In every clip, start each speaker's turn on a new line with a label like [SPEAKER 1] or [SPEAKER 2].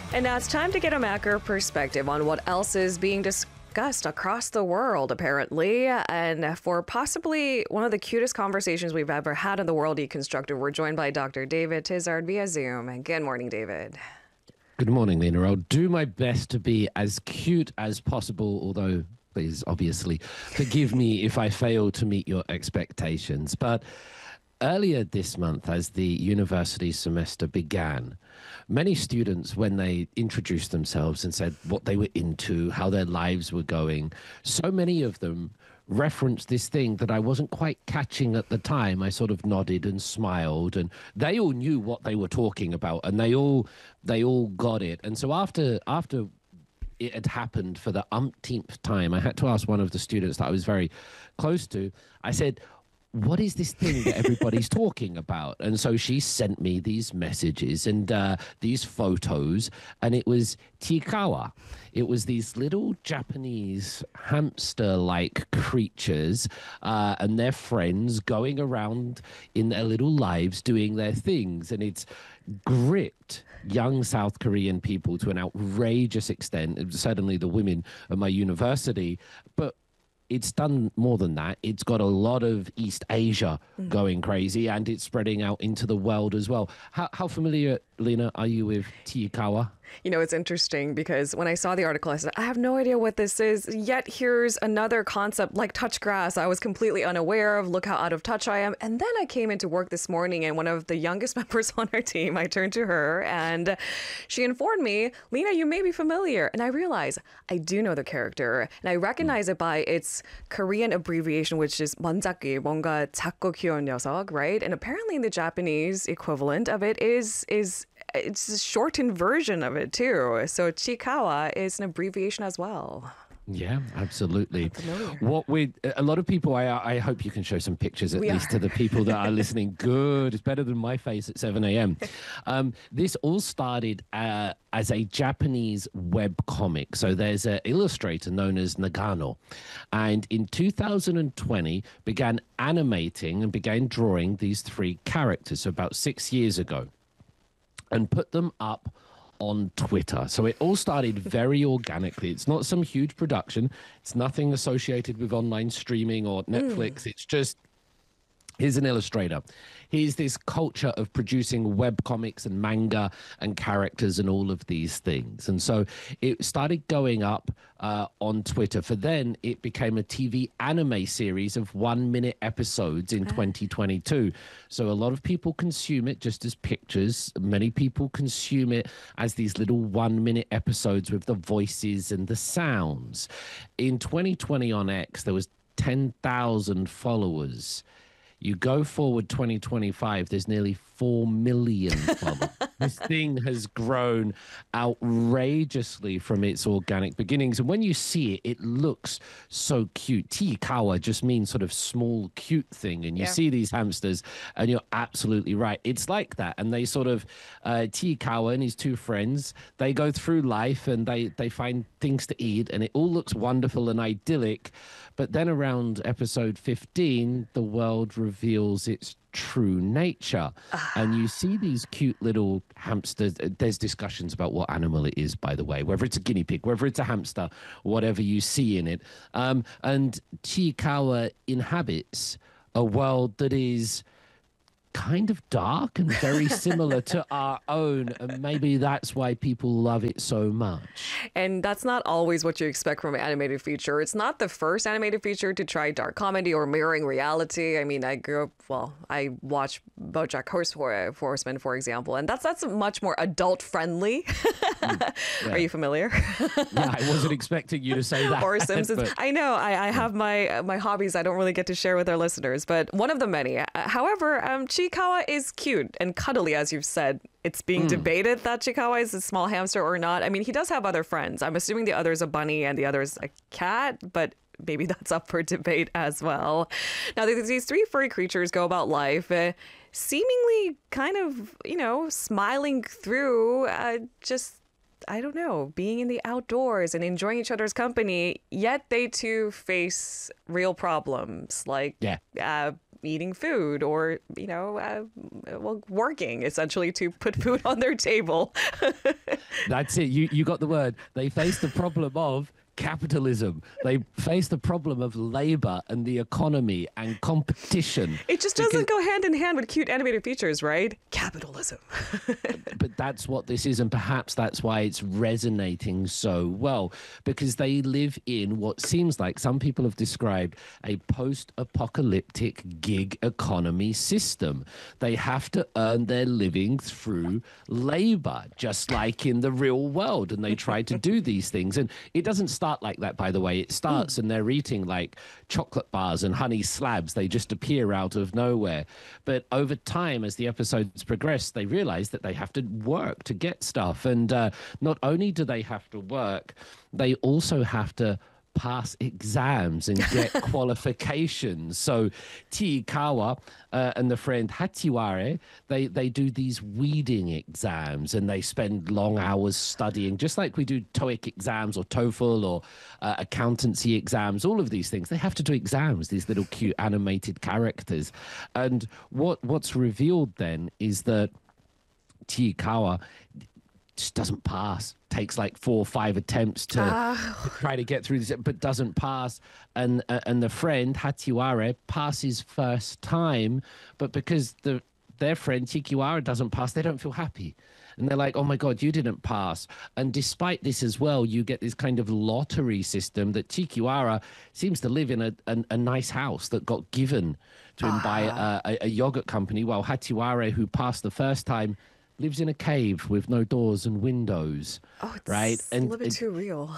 [SPEAKER 1] And now it's time to get a macro perspective on what else is being discussed across the world, apparently. And for possibly one of the cutest conversations we've ever had in the World Deconstructed, we're joined by Dr. David Tizard via Zoom. Good morning, David.
[SPEAKER 2] Good morning, Lena. I'll do my best to be as cute as possible, although please, obviously, forgive me if I fail to meet your expectations. But earlier this month, as the university semester began, many students, when they introduced themselves and said what they were into, how their lives were going, so many of them referenced this thing that I wasn't quite catching at the time. I sort of nodded and smiled, and they all knew what they were talking about, and they all got it. And so after it had happened for the umpteenth time, I had to ask one of the students that I was very close to. I said, what is this thing that everybody's talking about? And so she sent me these messages and these photos, and it was Chiikawa. It was these little Japanese hamster-like creatures and their friends going around in their little lives doing their things. And it's gripped young South Korean people to an outrageous extent, certainly the women at my university. But it's done more than that. It's got a lot of East Asia going crazy, and it's spreading out into the world as well. How familiar, Lena, are you with Chiikawa?
[SPEAKER 1] You know, it's interesting because when I saw the article, I said, I have no idea what this is. Yet here's another concept like touch grass. I was completely unaware of. Look how out of touch I am. And then I came into work this morning, and one of the youngest members on our team, I turned to her and she informed me, Lena, you may be familiar. And I realized I do know the character, and I recognize it by its Korean abbreviation, which is 먼작기, 뭔가 작고 귀여운 녀석, right? And apparently in the Japanese equivalent of it is it's a shortened version of it too. So Chiikawa is an abbreviation as well.
[SPEAKER 2] Yeah, absolutely. A lot of people, I hope you can show some pictures at least to the people that are listening. Good. It's better than my face at 7 a.m. This all started as a Japanese web comic. So there's an illustrator known as Nagano. And in 2020, began animating and began drawing these three characters, so about 6 years ago, and put them up on Twitter. So it all started very organically. It's not some huge production. It's nothing associated with online streaming or Netflix. It's just, here's an illustrator. Here's this culture of producing web comics and manga and characters and all of these things. And so it started going up on Twitter. For then, it became a TV anime series of 1-minute episodes in 2022. So a lot of people consume it just as pictures. Many people consume it as these little 1-minute episodes with the voices and the sounds. In 2020 on X, there was 10,000 followers. You go forward 2025, there's nearly 4 million followers. This thing has grown outrageously from its organic beginnings. And when you see it, it looks so cute. Chiikawa just means sort of small, cute thing. And you see these hamsters, and you're absolutely right. It's like that. And they sort of, Chiikawa and his two friends, they go through life and they find things to eat. And it all looks wonderful and idyllic. But then around episode 15, the world reveals its true nature. And you see these cute little hamsters. There's discussions about what animal it is, by the way, whether it's a guinea pig, whether it's a hamster, whatever you see in it. And Chiikawa inhabits a world that is kind of dark and very similar to our own, and maybe that's why people love it so much.
[SPEAKER 1] And that's not always what you expect from an animated feature. It's not the first animated feature to try dark comedy or mirroring reality. I mean, I watched BoJack Horseman, for example, and that's much more adult friendly. Are you familiar?
[SPEAKER 2] Yeah, I wasn't expecting you to say that.
[SPEAKER 1] Or Simpsons. But I know I have my hobbies I don't really get to share with our listeners, but one of the many. However, Chiikawa is cute and cuddly, as you've said. It's being debated that Chiikawa is a small hamster or not. I mean, he does have other friends. I'm assuming the other is a bunny and the other is a cat, but maybe that's up for debate as well. Now, these three furry creatures go about life seemingly kind of, smiling through I don't know, being in the outdoors and enjoying each other's company, yet they too face real problems like eating food or, working essentially to put food on their table.
[SPEAKER 2] That's it. You got the word. They face the problem of capitalism. They face the problem of labor and the economy and competition.
[SPEAKER 1] It just doesn't go hand in hand with cute animated features, right? Capitalism.
[SPEAKER 2] But that's what this is, and perhaps that's why it's resonating so well, because they live in what seems like some people have described a post-apocalyptic gig economy system. They have to earn their living through labor, just like in the real world, and they try to do these things. And it doesn't start like that, by the way. It starts and they're eating like chocolate bars and honey slabs. They just appear out of nowhere. But over time, as the episodes progress, they realize that they have to work to get stuff. And not only do they have to work, they also have to pass exams and get qualifications. So Tiikawa and the friend Hatiware, they do these weeding exams, and they spend long hours studying, just like we do TOEIC exams or TOEFL or accountancy exams, all of these things. They have to do exams, these little cute animated characters. And what's revealed then is that Tiikawa just doesn't pass. Takes like 4 or 5 attempts to try to get through this, but doesn't pass. And the friend Hatiware passes first time, but because their friend Tikiwara doesn't pass, they don't feel happy. And they're like, oh my God, you didn't pass. And despite this as well, you get this kind of lottery system that Tikiwara seems to live in a nice house that got given to him by a yogurt company, while Hatiware, who passed the first time, lives in a cave with no doors and windows.
[SPEAKER 1] Oh, it's
[SPEAKER 2] right?
[SPEAKER 1] a little bit too real.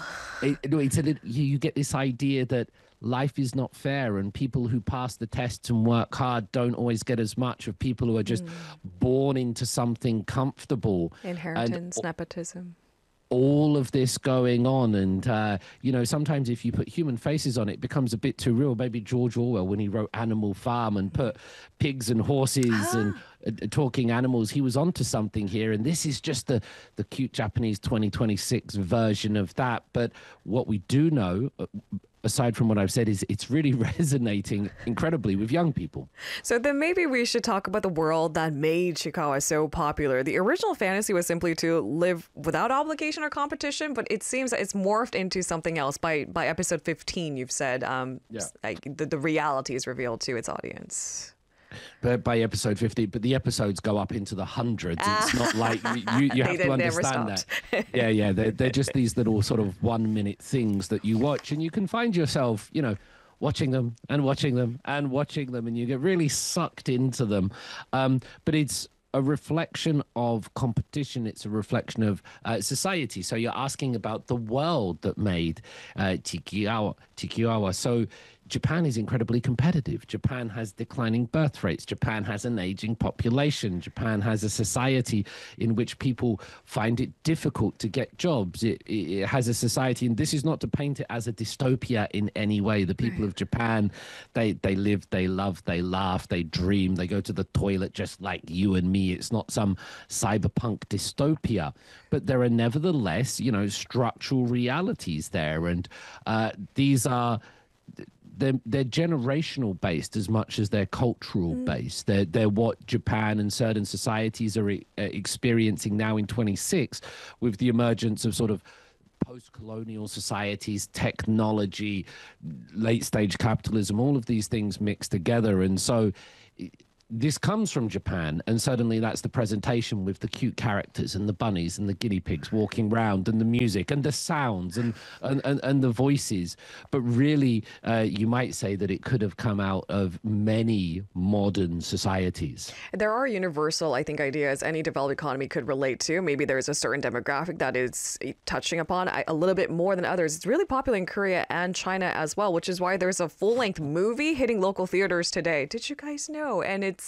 [SPEAKER 2] You get this idea that life is not fair, and people who pass the tests and work hard don't always get as much of people who are just born into something comfortable.
[SPEAKER 1] Inheritance, nepotism.
[SPEAKER 2] All of this going on, and sometimes if you put human faces on it, it becomes a bit too real. Maybe George Orwell, when he wrote Animal Farm and put pigs and horses and talking animals, he was onto something here. And this is just the cute Japanese 2026 version of that. But what we do know, aside from what I've said, is it's really resonating incredibly with young people.
[SPEAKER 1] So then maybe we should talk about the world that made Chiikawa so popular. The original fantasy was simply to live without obligation or competition, but it seems that it's morphed into something else. By episode 15, you've said the reality is revealed to its audience.
[SPEAKER 2] But by episode 50, but the episodes go up into the hundreds. It's not like you have to understand that. Yeah. They're just these little sort of 1 minute things that you watch, and you can find yourself, watching them and watching them and watching them, and you get really sucked into them. But it's a reflection of competition. It's a reflection of society. So you're asking about the world that made Tikiawa. So Japan is incredibly competitive. Japan has declining birth rates. Japan has an aging population. Japan has a society in which people find it difficult to get jobs. It has a society, and this is not to paint it as a dystopia in any way. The people of Japan, they live, they love, they laugh, they dream, they go to the toilet just like you and me. It's not some cyberpunk dystopia, but there are nevertheless, structural realities there. And these are... They're generational based as much as they're cultural based. They're what Japan and certain societies are experiencing now in 26 with the emergence of sort of post-colonial societies, technology, late-stage capitalism, all of these things mixed together. And so this comes from Japan, and suddenly that's the presentation with the cute characters and the bunnies and the guinea pigs walking around and the music and the sounds and the voices. But really, you might say that it could have come out of many modern societies.
[SPEAKER 1] There are universal, I think, ideas any developed economy could relate to. Maybe there's a certain demographic that is touching upon a little bit more than others. It's really popular in Korea and China as well, which is why there's a full-length movie hitting local theaters today. Did you guys know? And it's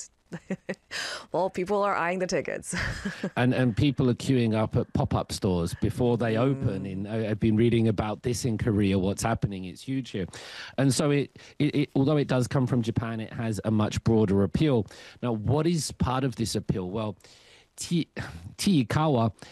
[SPEAKER 1] well, people are eyeing the tickets.
[SPEAKER 2] and people are queuing up at pop-up stores before they open. I've been reading about this in Korea, what's happening. It's huge here. And so it although it does come from Japan, it has a much broader appeal. Now, what is part of this appeal? Well, Tiikawa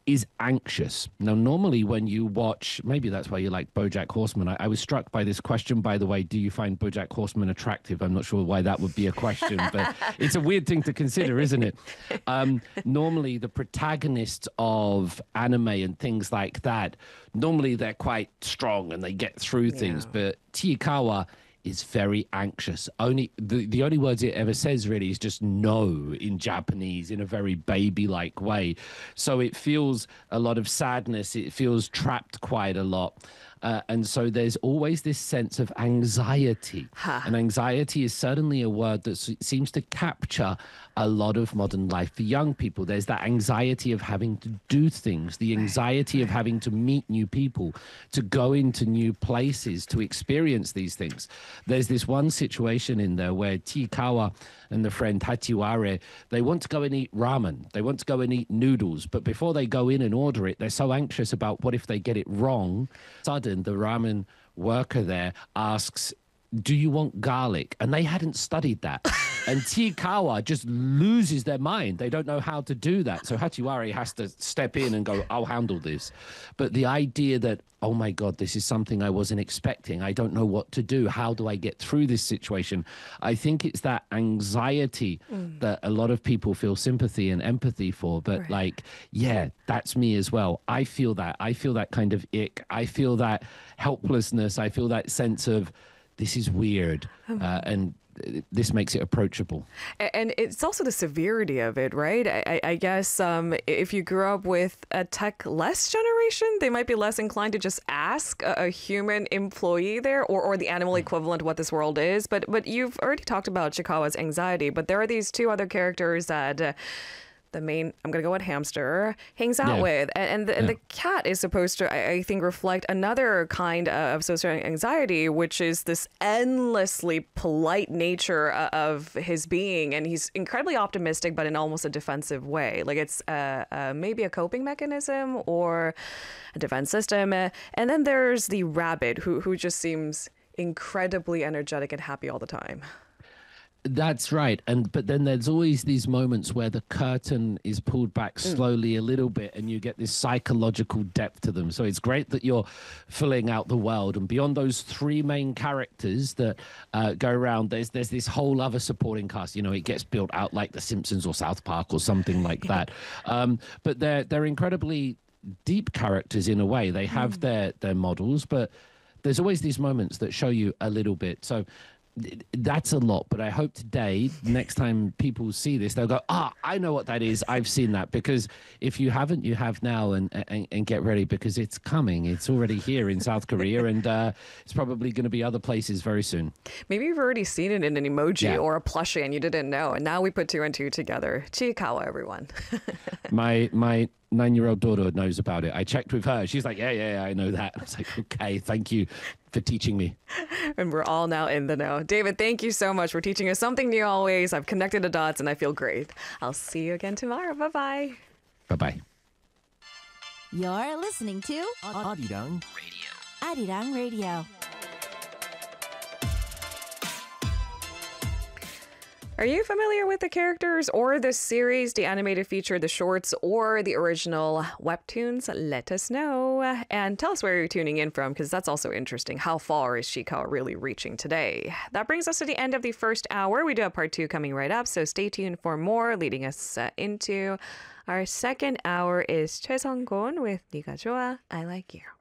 [SPEAKER 2] is anxious. Now, normally when you watch, maybe that's why you like BoJack Horseman. I was struck by this question, by the way. Do you find BoJack Horseman attractive? I'm not sure why that would be a question, but it's a weird thing to consider, isn't it? Normally, the protagonists of anime and things like that, normally they're quite strong and they get through things. But Chikawa is very anxious. Only the only words it ever says really is just no in Japanese in a very baby-like way. So it feels a lot of sadness. It feels trapped quite a lot. And so there's always this sense of anxiety. And anxiety is certainly a word that seems to capture a lot of modern life for young people. There's that anxiety of having to do things, the anxiety of having to meet new people, to go into new places, to experience these things. There's this one situation in there where Chikawa and the friend Hachiware, they want to go and eat ramen. They want to go and eat noodles. But before they go in and order it, they're so anxious about what if they get it wrong. Sudden, the ramen worker there asks, do you want garlic? And they hadn't studied that. And Chikawa just loses their mind. They don't know how to do that. So Hachiwari has to step in and go, I'll handle this. But the idea that, oh my God, this is something I wasn't expecting. I don't know what to do. How do I get through this situation? I think it's that anxiety that a lot of people feel sympathy and empathy for. But like, yeah, that's me as well. I feel that. I feel that kind of ick. I feel that helplessness. I feel that sense of, this is weird, and this makes it approachable.
[SPEAKER 1] And it's also the severity of it, right? I guess if you grew up with a tech-less generation, they might be less inclined to just ask a human employee there or the animal equivalent of what this world is. But you've already talked about Chikawa's anxiety, but there are these two other characters that... the main, I'm going to go with hamster, hangs out with. And the cat is supposed to, I think, reflect another kind of social anxiety, which is this endlessly polite nature of his being. And he's incredibly optimistic, but in almost a defensive way. Like it's maybe a coping mechanism or a defense system. And then there's the rabbit who just seems incredibly energetic and happy all the time.
[SPEAKER 2] That's right. But then there's always these moments where the curtain is pulled back slowly a little bit and you get this psychological depth to them. So it's great that you're filling out the world. And beyond those three main characters that go around, there's this whole other supporting cast. You know, it gets built out like The Simpsons or South Park or something like that. But they're incredibly deep characters in a way. They have their models, but there's always these moments that show you a little bit. So that's a lot, but I hope today, next time people see this, they'll go, I know what that is. I've seen that. Because if you haven't, you have now, and get ready, because it's coming. It's already here in South Korea, and it's probably going to be other places very soon.
[SPEAKER 1] Maybe you've already seen it in an emoji or a plushie and you didn't know, and now we put two and two together. Chikawa, everyone.
[SPEAKER 2] My 9-year-old daughter knows about it. I checked with her. She's like, yeah, I know that. I was like, okay, thank you for teaching me.
[SPEAKER 1] And we're all now in the know. David, thank you so much for teaching us something new always. I've connected the dots and I feel great. I'll see you again tomorrow. Bye-bye.
[SPEAKER 2] Bye-bye.
[SPEAKER 3] You're listening to Arirang Radio. Arirang Radio.
[SPEAKER 1] Are you familiar with the characters or the series, the animated feature, the shorts, or the original webtoons? Let us know. And tell us where you're tuning in from, because that's also interesting. How far is Chikawa really reaching today? That brings us to the end of the first hour. We do have part 2 coming right up, so stay tuned for more. Leading us into our second hour is Choi Sung-gon with 네가 좋아, I Like You.